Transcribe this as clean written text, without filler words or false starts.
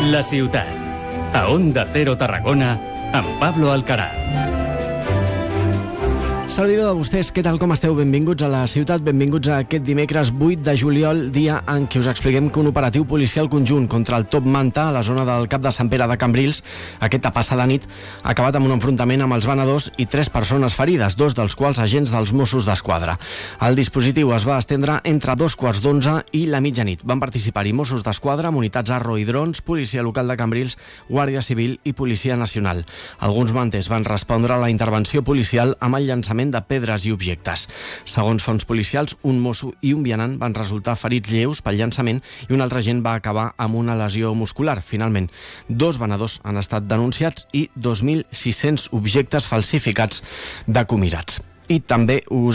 La ciutat. A Onda Cero Tarragona, amb Pablo Alcaraz. Saludeu a vostès, què tal, com esteu? Benvinguts a la ciutat, benvinguts a aquest dimecres 8 de juliol, dia en què us expliquem que un operatiu policial conjunt contra el Top Manta a la zona del Cap de Sant Pere de Cambrils, aquesta passada nit, ha acabat amb un enfrontament amb els venedors i 3 persones ferides, 2 dels quals agents dels Mossos d'Esquadra. El dispositiu es va estendre entre 2:15 i la mitjanit. Van participar-hi Mossos d'Esquadra, unitats Arro i drons, Policia Local de Cambrils, Guàrdia Civil i Policia Nacional. Alguns manters van respondre a la intervenció policial amb el llançament de pedres i objectes. Segons fonts policials, un mosso i un vianant van resultar ferits lleus pel llançament i un altre agent va acabar amb una lesió muscular. Finalment, 2 venedors han estat denunciats i 2.600 objectes falsificats decomissats. I també us